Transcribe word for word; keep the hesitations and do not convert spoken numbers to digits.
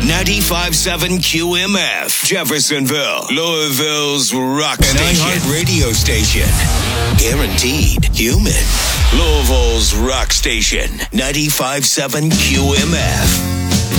ninety-five point seven Q M F, Jeffersonville, Louisville's rock An station. iHeart radio station. Guaranteed human. Louisville's rock station, ninety-five point seven Q M F.